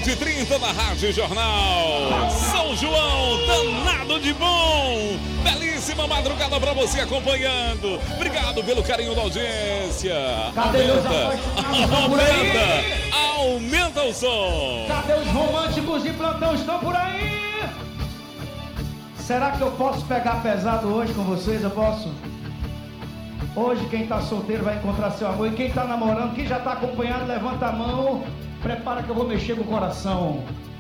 20h30 na Rádio Jornal. São João, danado de bom. Belíssima madrugada pra você acompanhando. Obrigado pelo carinho da audiência. Aumenta o som. Cadê os românticos de plantão? Estão por aí? Será que eu posso pegar pesado hoje com vocês? Eu posso? Hoje quem tá solteiro vai encontrar seu amor. E quem tá namorando, quem já tá acompanhado, levanta a mão. Prepara que eu vou mexer com o coração.